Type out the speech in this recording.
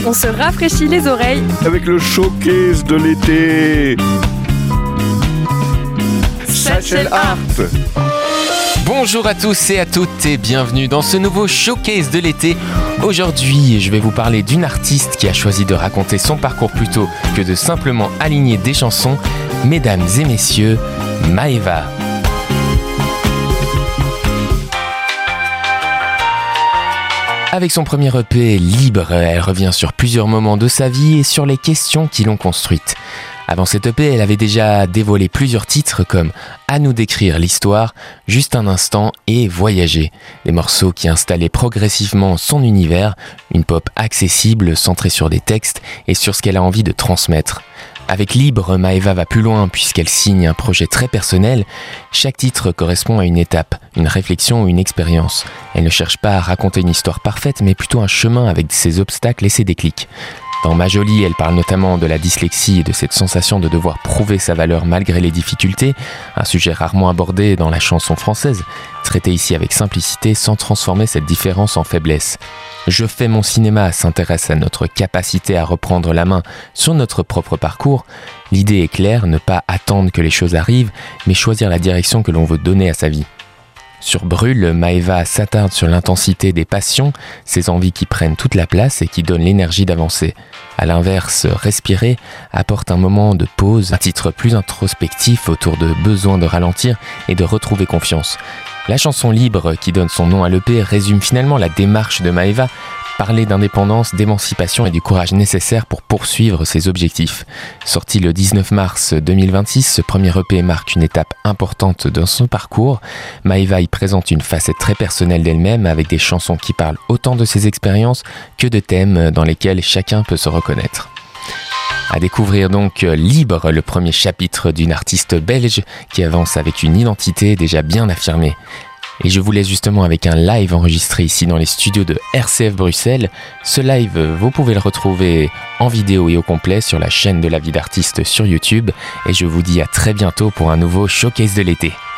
On se rafraîchit les oreilles avec le showcase de l'été. Satchel Art. Bonjour à tous et à toutes et bienvenue dans ce nouveau showcase de l'été. Aujourd'hui, je vais vous parler d'une artiste qui a choisi de raconter son parcours plutôt que de simplement aligner des chansons. Mesdames et messieurs, Maeva. Avec son premier EP, Libre, elle revient sur plusieurs moments de sa vie et sur les questions qui l'ont construite. Avant cet EP, elle avait déjà dévoilé plusieurs titres comme À nous d'écrire l'histoire, Juste un instant et Voyager. Des morceaux qui installaient progressivement son univers, une pop accessible, centrée sur des textes et sur ce qu'elle a envie de transmettre. Avec Libre, Maeva va plus loin puisqu'elle signe un projet très personnel. Chaque titre correspond à une étape, une réflexion ou une expérience. Elle ne cherche pas à raconter une histoire parfaite, mais plutôt un chemin avec ses obstacles et ses déclics. Dans Ma Jolie, elle parle notamment de la dyslexie et de cette sensation de devoir prouver sa valeur malgré les difficultés, un sujet rarement abordé dans la chanson française, traité ici avec simplicité sans transformer cette différence en faiblesse. Je fais mon cinéma s'intéresse à notre capacité à reprendre la main sur notre propre parcours. L'idée est claire, ne pas attendre que les choses arrivent, mais choisir la direction que l'on veut donner à sa vie. Sur Brûle, Maeva s'attarde sur l'intensité des passions, ces envies qui prennent toute la place et qui donnent l'énergie d'avancer. À l'inverse, Respirer apporte un moment de pause, un titre plus introspectif autour de besoin de ralentir et de retrouver confiance. La chanson Libre, qui donne son nom à l'EP, résume finalement la démarche de Maeva, parler d'indépendance, d'émancipation et du courage nécessaire pour poursuivre ses objectifs. Sorti le 19 mars 2026, ce premier EP marque une étape importante dans son parcours. Maeva y présente une facette très personnelle d'elle-même avec des chansons qui parlent autant de ses expériences que de thèmes dans lesquels chacun peut se reconnaître. À découvrir donc Libre, le premier chapitre d'une artiste belge qui avance avec une identité déjà bien affirmée. Et je vous laisse justement avec un live enregistré ici dans les studios de RCF Bruxelles. Ce live, vous pouvez le retrouver en vidéo et au complet sur la chaîne de La Vie d'Artiste sur YouTube. Et je vous dis à très bientôt pour un nouveau showcase de l'été.